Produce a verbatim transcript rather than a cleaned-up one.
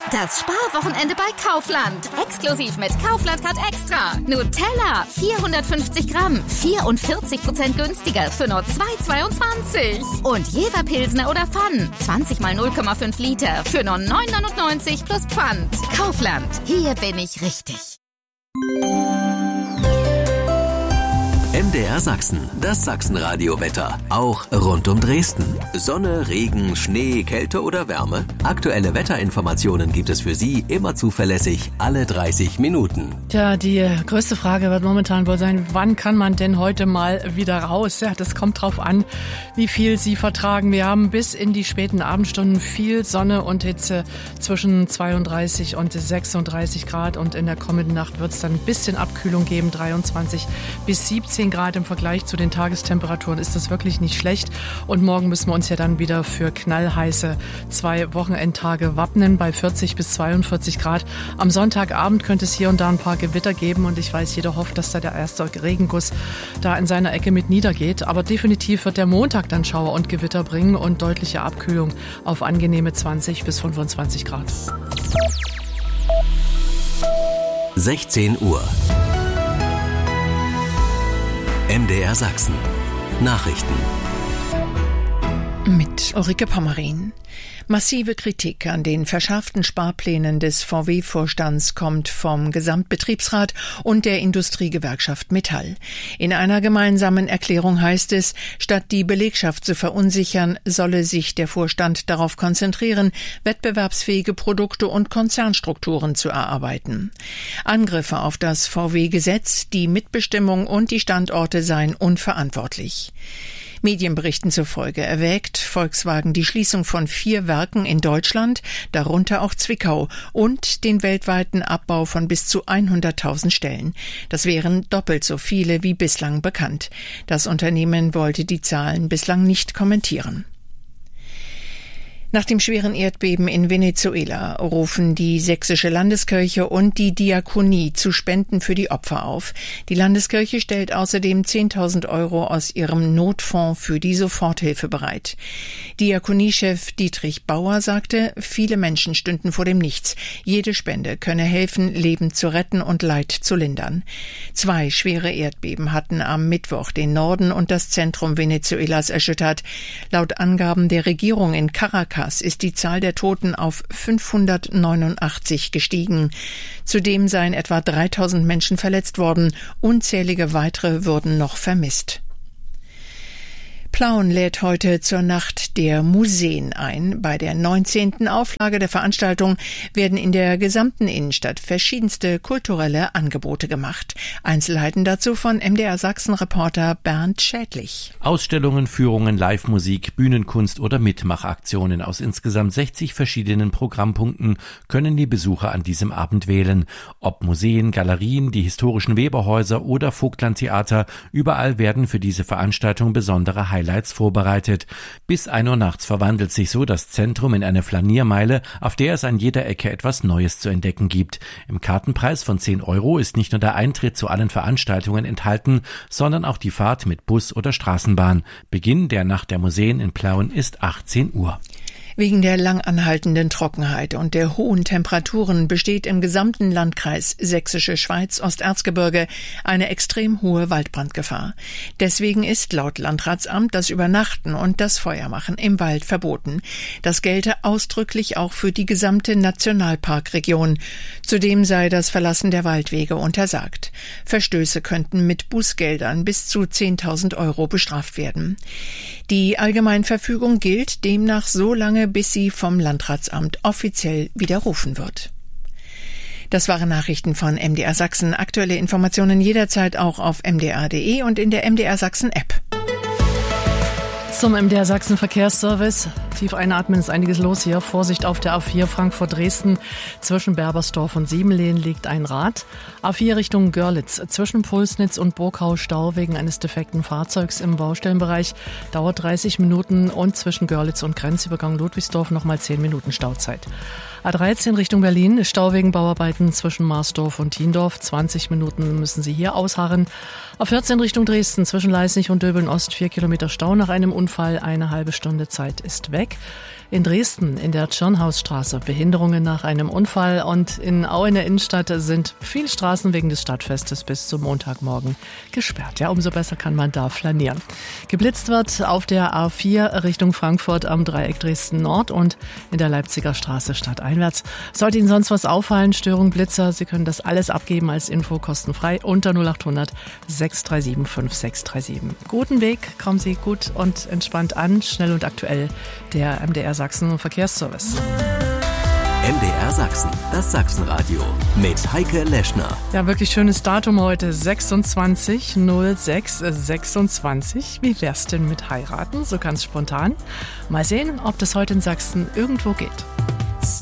Das Sparwochenende bei Kaufland. Exklusiv mit Kaufland Card Extra. Nutella vierhundertfünfzig Gramm, vierundvierzig Prozent günstiger für nur zwei Euro zweiundzwanzig. Und Jever Pilsner oder Pfann, zwanzig mal null Komma fünf Liter für nur neun Euro neunundneunzig plus Pfand. Kaufland, hier bin ich richtig. M D R Sachsen, das Sachsenradio-Wetter. Auch rund um Dresden. Sonne, Regen, Schnee, Kälte oder Wärme? Aktuelle Wetterinformationen gibt es für Sie immer zuverlässig alle dreißig Minuten. Tja, die größte Frage wird momentan wohl sein, wann kann man denn heute mal wieder raus? Ja, das kommt drauf an, wie viel Sie vertragen. Wir haben bis in die späten Abendstunden viel Sonne und Hitze zwischen zweiunddreißig und sechsunddreißig Grad. Und in der kommenden Nacht wird es dann ein bisschen Abkühlung geben, dreiundzwanzig bis siebzehn Grad im Vergleich zu den Tagestemperaturen ist das wirklich nicht schlecht. Und morgen müssen wir uns ja dann wieder für knallheiße zwei Wochenendtage wappnen bei vierzig bis zweiundvierzig Grad. Am Sonntagabend könnte es hier und da ein paar Gewitter geben und ich weiß, jeder hofft, dass da der erste Regenguss da in seiner Ecke mit niedergeht. Aber definitiv wird der Montag dann Schauer und Gewitter bringen und deutliche Abkühlung auf angenehme zwanzig bis fünfundzwanzig Grad. sechzehn Uhr. M D R Sachsen. Nachrichten. Mit Ulrike Pommerin. Massive Kritik an den verschärften Sparplänen des V W-Vorstands kommt vom Gesamtbetriebsrat und der Industriegewerkschaft Metall. In einer gemeinsamen Erklärung heißt es, statt die Belegschaft zu verunsichern, solle sich der Vorstand darauf konzentrieren, wettbewerbsfähige Produkte und Konzernstrukturen zu erarbeiten. Angriffe auf das V W-Gesetz, die Mitbestimmung und die Standorte seien unverantwortlich. Medienberichten zufolge erwägt Volkswagen die Schließung von vier Werken in Deutschland, darunter auch Zwickau, und den weltweiten Abbau von bis zu hunderttausend Stellen. Das wären doppelt so viele wie bislang bekannt. Das Unternehmen wollte die Zahlen bislang nicht kommentieren. Nach dem schweren Erdbeben in Venezuela rufen die Sächsische Landeskirche und die Diakonie zu Spenden für die Opfer auf. Die Landeskirche stellt außerdem zehntausend Euro aus ihrem Notfonds für die Soforthilfe bereit. Diakoniechef Dietrich Bauer sagte, viele Menschen stünden vor dem Nichts. Jede Spende könne helfen, Leben zu retten und Leid zu lindern. Zwei schwere Erdbeben hatten am Mittwoch den Norden und das Zentrum Venezuelas erschüttert. Laut Angaben der Regierung in Caracas ist die Zahl der Toten auf fünfhundertneunundachtzig gestiegen. Zudem seien etwa dreitausend Menschen verletzt worden. Unzählige weitere würden noch vermisst. Plauen lädt heute zur Nacht der Museen ein. Bei der neunzehnten Auflage der Veranstaltung werden in der gesamten Innenstadt verschiedenste kulturelle Angebote gemacht. Einzelheiten dazu von M D R Sachsen-Reporter Bernd Schädlich. Ausstellungen, Führungen, Live-Musik, Bühnenkunst oder Mitmachaktionen aus insgesamt sechzig verschiedenen Programmpunkten können die Besucher an diesem Abend wählen. Ob Museen, Galerien, die historischen Weberhäuser oder Vogtlandtheater, überall werden für diese Veranstaltung besondere Highlights vorbereitet. Bis ein Uhr nachts verwandelt sich so das Zentrum in eine Flaniermeile, auf der es an jeder Ecke etwas Neues zu entdecken gibt. Im Kartenpreis von zehn Euro ist nicht nur der Eintritt zu allen Veranstaltungen enthalten, sondern auch die Fahrt mit Bus oder Straßenbahn. Beginn der Nacht der Museen in Plauen ist achtzehn Uhr. Wegen der lang anhaltenden Trockenheit und der hohen Temperaturen besteht im gesamten Landkreis Sächsische Schweiz Osterzgebirge eine extrem hohe Waldbrandgefahr. Deswegen ist laut Landratsamt das Übernachten und das Feuermachen im Wald verboten. Das gelte ausdrücklich auch für die gesamte Nationalparkregion. Zudem sei das Verlassen der Waldwege untersagt. Verstöße könnten mit Bußgeldern bis zu zehntausend Euro bestraft werden. Die Allgemeinverfügung gilt demnach so lange, bis sie vom Landratsamt offiziell widerrufen wird. Das waren Nachrichten von M D R Sachsen. Aktuelle Informationen jederzeit auch auf m d r punkt d e und in der M D R Sachsen App. Zum M D R Sachsen Verkehrsservice. Tief einatmen, ist einiges los hier. Vorsicht auf der A vier Frankfurt-Dresden. Zwischen Berbersdorf und Siebenlehn liegt ein Rad. A vier Richtung Görlitz. Zwischen Pulsnitz und Burgau Stau wegen eines defekten Fahrzeugs im Baustellenbereich. Dauert dreißig Minuten und zwischen Görlitz und Grenzübergang Ludwigsdorf nochmal zehn Minuten Stauzeit. A dreizehn Richtung Berlin, Stau wegen Bauarbeiten zwischen Marsdorf und Tiendorf. zwanzig Minuten müssen Sie hier ausharren. A vierzehn Richtung Dresden, zwischen Leisnig und Döbeln Ost, vier Kilometer Stau nach einem Unfall. Eine halbe Stunde Zeit ist weg. In Dresden in der Tschirnhausstraße Behinderungen nach einem Unfall und in Au in der Innenstadt sind viele Straßen wegen des Stadtfestes bis zum Montagmorgen gesperrt. Ja, umso besser kann man da flanieren. Geblitzt wird auf der A vier Richtung Frankfurt am Dreieck Dresden Nord und in der Leipziger Straße stadteinwärts. Sollte Ihnen sonst was auffallen, Störung, Blitzer, Sie können das alles abgeben als Info kostenfrei unter null acht hundert sechs drei sieben fünf sechs drei sieben. Guten Weg, kommen Sie gut und entspannt an, schnell und aktuell der M D R Sachsen Verkehrsservice. M D R Sachsen, das Sachsenradio mit Heike Leschner. Ja, wirklich schönes Datum heute, sechsundzwanzig null sechs sechsundzwanzig. Wie wär's denn mit heiraten? So ganz spontan. Mal sehen, ob das heute in Sachsen irgendwo geht.